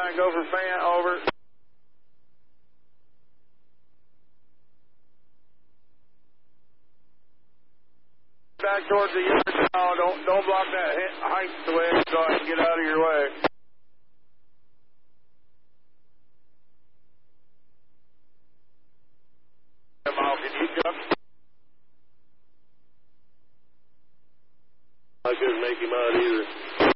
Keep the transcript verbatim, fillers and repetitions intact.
nine, go for fan, over. Back towards the yard now. Don't, don't block that height away so I can get out of your way. Come out, can you jump? I couldn't make him out either.